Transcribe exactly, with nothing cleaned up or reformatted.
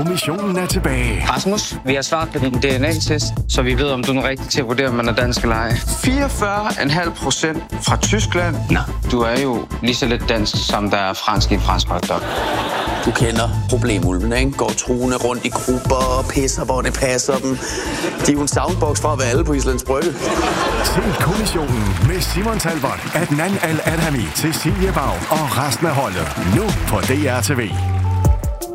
kommissionen er tilbage. Rasmus, vi har svaret på din D N A-test, så vi ved, om du er rigtig til at vurdere, om man er dansk eller ej. fireogfyrre komma fem procent fra Tyskland. Nå, du er jo lige så lidt dansk, som der er fransk i en fransk hotdog. Du kender problemulven, ikke? Går truende rundt i grupper og pisser, hvor det passer dem. De er jo en soundbox fra at være alle på Islands Brygge. Se kommissionen med Simon Talbot, Adnan Al-Adhami, Cecilie Bau og resten af holdet. Nu på D R T V.